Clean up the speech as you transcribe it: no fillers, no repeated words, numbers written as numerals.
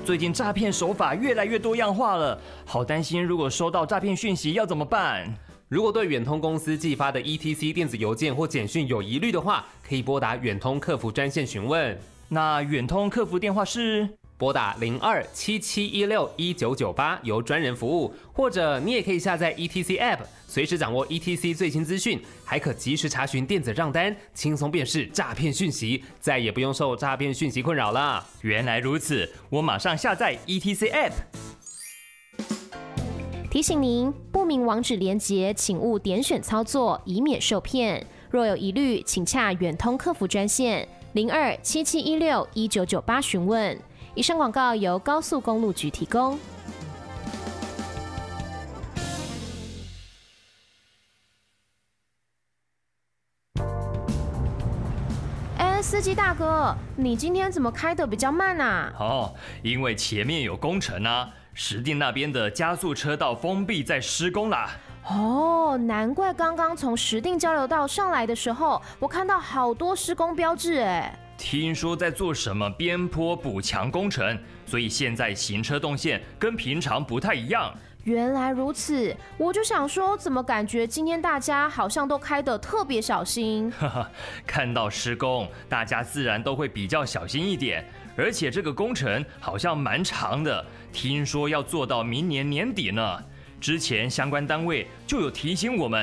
最近诈骗手法越来越多样化了，好担心如果收到诈骗讯息要怎么办？ 如果对远通公司寄发的 ETC 电子邮件或简讯有疑虑的话，可以拨打远通客服专线询问。 那远通客服电话是拨打02-7716-1998，由专人服务，或者你也可以下载 ETC App， 随时掌握 ETC 最新资讯，还可及时查询电子账单，轻松辨识诈骗讯息，再也不用受诈骗讯息困扰了。 原来如此，我马上下载 ETC App。 提醒您，不明网址连结，请勿点选操作，以免受骗。若有疑虑，请洽远通客服专线02-7716-1998询问。以上广告由高速公路局提供。司机大哥，你今天怎么开得比较慢啊？ 因为前面有工程啊，石碇那边的加速车道封闭在施工啦。 难怪刚刚从石碇交流道上来的时候，我看到好多施工标志哎。 听说在做什么边坡补强工程，所以现在行车动线跟平常不太一样。 原来如此，我就想说，怎么感觉今天大家好像都开得特别小心？ 看到施工，大家自然都会比较小心一点。而且这个工程好像蛮长的，听说要做到明年年底呢。之前相关单位就有提醒我们，